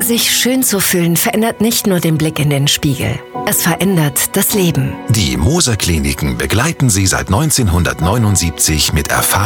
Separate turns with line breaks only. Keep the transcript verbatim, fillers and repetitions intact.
Sich schön zu fühlen verändert nicht nur den Blick in den Spiegel. Es verändert das Leben.
Die Moser Kliniken begleiten Sie seit neunzehnhundertneunundsiebzig mit Erfahrung